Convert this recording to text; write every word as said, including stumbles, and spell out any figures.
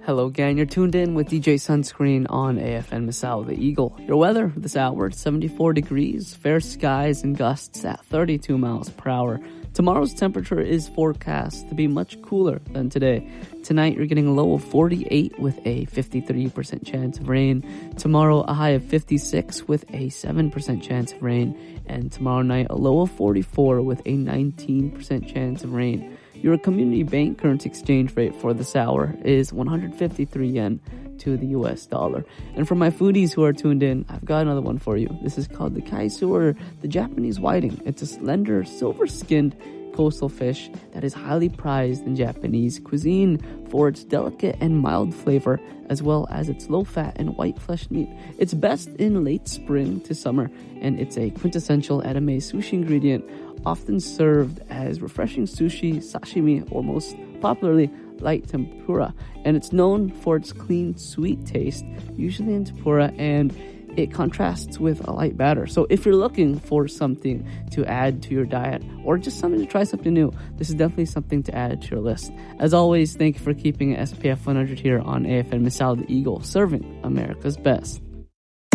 Hello, gang. You're tuned in with D J Sunscreen on A F N Misao the Eagle. Your weather this hour, seventy-four degrees, fair skies and gusts at thirty-two miles per hour. Tomorrow's temperature is forecast to be much cooler than today. Tonight, you're getting a low of forty-eight with a fifty-three percent chance of rain. Tomorrow, a high of fifty-six with a seven percent chance of rain. And tomorrow night, a low of forty-four with a nineteen percent chance of rain. Your community bank currency exchange rate for this hour is one hundred fifty-three yen to the U S dollar. And for my foodies who are tuned in, I've got another one for you. This is called the kaisu, or the Japanese whiting. It's a slender, silver-skinned coastal fish that is highly prized in Japanese cuisine for its delicate and mild flavor, as well as its low-fat and white-fleshed meat. It's best in late spring to summer, and it's a quintessential edamame sushi ingredient, often served as refreshing sushi, sashimi, or most popularly, light tempura. And it's known for its clean, sweet taste, usually in tempura, and it contrasts with a light batter. So if you're looking for something to add to your diet, or just something to try something new, this is definitely something to add to your list. As always, thank you for keeping S P F one hundred here on A F N Misao the Eagle, serving America's best.